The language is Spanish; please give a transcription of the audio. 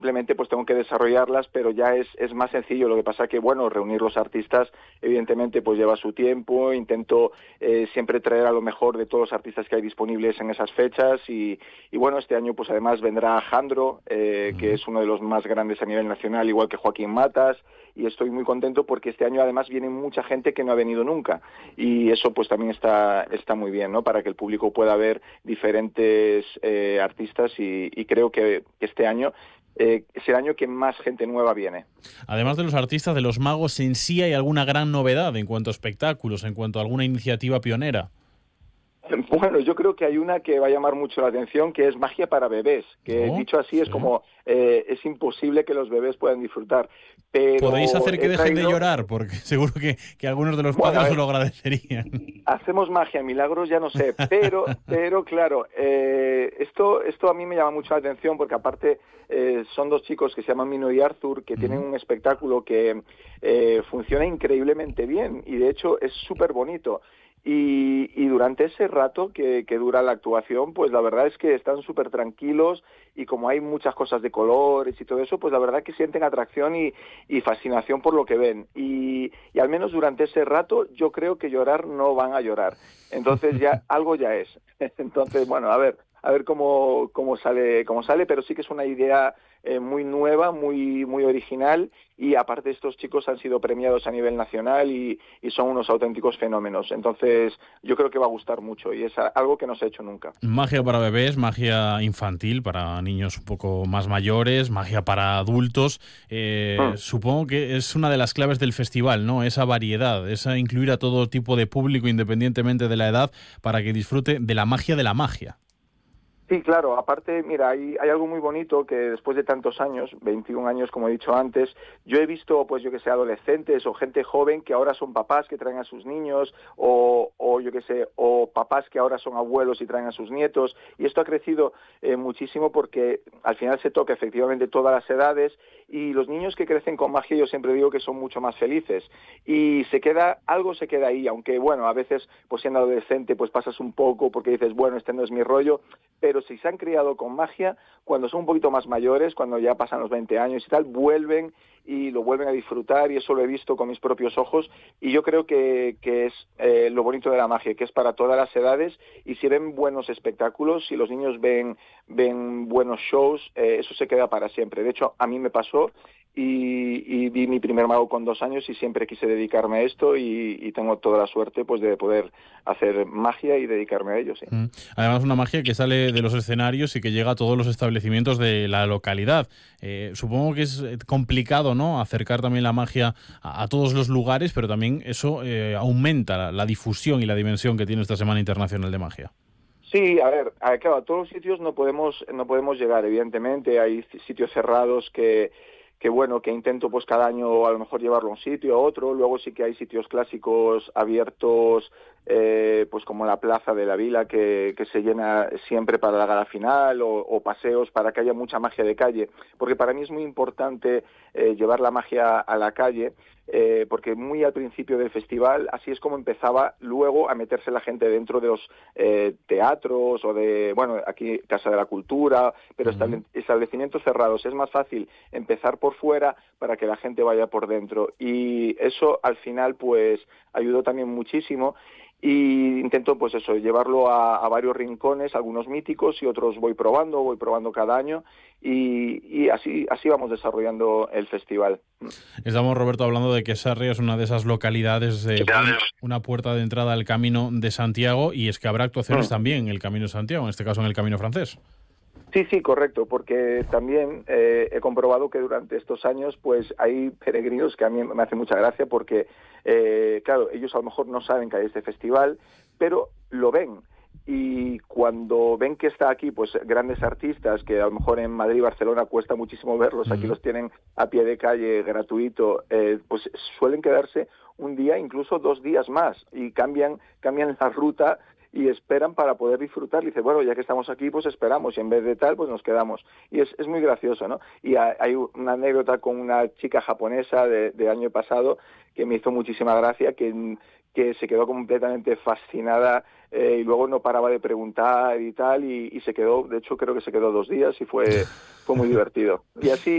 simplemente pues tengo que desarrollarlas, pero ya es más sencillo. Lo que pasa que, bueno, reunir los artistas evidentemente pues lleva su tiempo. Intento siempre traer a lo mejor de todos los artistas que hay disponibles en esas fechas y bueno, este año pues además vendrá Jandro, que es uno de los más grandes a nivel nacional, igual que Joaquín Matas, y estoy muy contento porque este año además viene mucha gente que no ha venido nunca y eso pues también está muy bien, ¿no? Para que el público pueda ver diferentes artistas y creo que este año es el año que más gente nueva viene. Además de los artistas, de los magos en sí, ¿hay alguna gran novedad en cuanto a espectáculos, en cuanto a alguna iniciativa pionera? Bueno, yo creo que hay una que va a llamar mucho la atención, que es magia para bebés, que Oh, dicho así es sí. como es imposible que los bebés puedan disfrutar, ¿Podéis pero hacer que he dejen de traído, llorar? Porque seguro que algunos de los bueno, a padres os ver, lo agradecerían. hacemos magia, milagros ya no sé, pero claro, esto a mí me llama mucho la atención porque aparte son dos chicos que se llaman Mino y Arthur que tienen Ujú. un espectáculo que funciona increíblemente bien y de hecho es súper bonito. Y durante ese rato que dura la actuación, pues la verdad es que están súper tranquilos y como hay muchas cosas de colores y todo eso, pues la verdad que sienten atracción y fascinación por lo que ven. Y al menos durante ese rato yo creo que llorar no van a llorar. Entonces ya algo ya es. Entonces, bueno, a ver cómo sale, pero sí que es una idea muy nueva, muy original y aparte estos chicos han sido premiados a nivel nacional y son unos auténticos fenómenos. Entonces yo creo que va a gustar mucho y es algo que no se ha hecho nunca. Magia para bebés, magia infantil para niños un poco más mayores, magia para adultos. Mm. Supongo que es una de las claves del festival, ¿no? Esa variedad, esa incluir a todo tipo de público independientemente de la edad para que disfrute de la magia de la magia. Sí, claro. Aparte, mira, hay algo muy bonito que después de tantos años, 21 años, como he dicho antes, yo he visto, pues yo que sé, adolescentes o gente joven que ahora son papás que traen a sus niños o yo que sé, o papás que ahora son abuelos y traen a sus nietos. Y esto ha crecido muchísimo porque al final se toca efectivamente todas las edades y los niños que crecen con magia yo siempre digo que son mucho más felices. Y algo se queda ahí, aunque bueno, a veces pues siendo adolescente pues pasas un poco porque dices, bueno, este no es mi rollo, pero si se han criado con magia, cuando son un poquito más mayores, cuando ya pasan los 20 años y tal, vuelven y lo vuelven a disfrutar y eso lo he visto con mis propios ojos y yo creo que es lo bonito de la magia, que es para todas las edades y si ven buenos espectáculos, si los niños ven buenos shows, eso se queda para siempre. De hecho, a mí me pasó y vi mi primer mago con 2 años y siempre quise dedicarme a esto y tengo toda la suerte pues de poder hacer magia y dedicarme a ello, sí. Mm. Además, una magia que sale de los escenarios y que llega a todos los establecimientos de la localidad. Supongo que es complicado, ¿no? Acercar también la magia a todos los lugares, pero también eso aumenta la difusión y la dimensión que tiene esta Semana Internacional de Magia. Sí, claro, a todos los sitios no podemos llegar, evidentemente, hay sitios cerrados que bueno, que intento pues cada año a lo mejor llevarlo a un sitio, a otro, luego sí que hay sitios clásicos abiertos, pues como la Plaza de la Vila, que se llena siempre para la gala final, o paseos para que haya mucha magia de calle, porque para mí es muy importante llevar la magia a la calle, porque muy al principio del festival, así es como empezaba luego a meterse la gente dentro de los teatros o de, bueno, aquí Casa de la Cultura, pero Ujú. establecimientos cerrados. Es más fácil empezar por fuera para que la gente vaya por dentro y eso al final pues ayudó también muchísimo. Y intento, pues eso, llevarlo a varios rincones, algunos míticos y otros voy probando cada año y así vamos desarrollando el festival. Estamos, Roberto, hablando de que Sarria es una de esas localidades, una puerta de entrada al Camino de Santiago, y es que habrá actuaciones Mm. también en el Camino de Santiago, en este caso en el Camino francés. Sí, sí, correcto, porque también he comprobado que durante estos años pues hay peregrinos que a mí me hace mucha gracia porque, claro, ellos a lo mejor no saben que hay este festival, pero lo ven. Y cuando ven que está aquí, pues grandes artistas que a lo mejor en Madrid y Barcelona cuesta muchísimo verlos, aquí Mm. los tienen a pie de calle gratuito, pues suelen quedarse un día, incluso 2 días más y cambian la ruta y esperan para poder disfrutar. Y dice, bueno, ya que estamos aquí, pues esperamos, y en vez de tal, pues nos quedamos. Y es muy gracioso, ¿no? Y hay una anécdota con una chica japonesa de año pasado que me hizo muchísima gracia, que se quedó completamente fascinada y luego no paraba de preguntar y tal, y se quedó, de hecho creo que se quedó 2 días y fue muy divertido. Y así